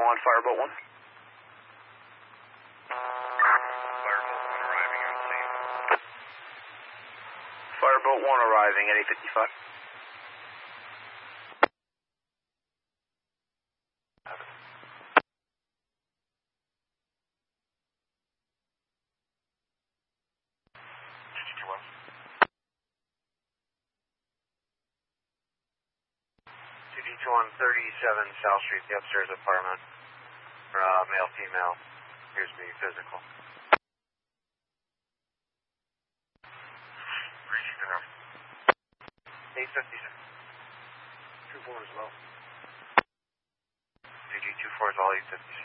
on Fireboat 1. Fireboat 1 arriving at 8:55. On 37 South Street, the upstairs apartment. Male, female. Here's me, physical. Reaching the room. 856. 24 as well. DG 24 is all 856.